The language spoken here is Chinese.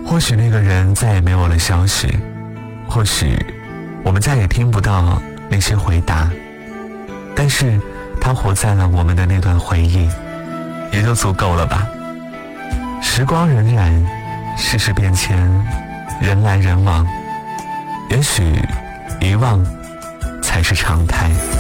或许那个人再也没有了消息，或许我们再也听不到那些回答，但是他活在了我们的那段回忆，也就足够了吧。时光荏苒，世事变迁，人来人往，也许遗忘才是常态。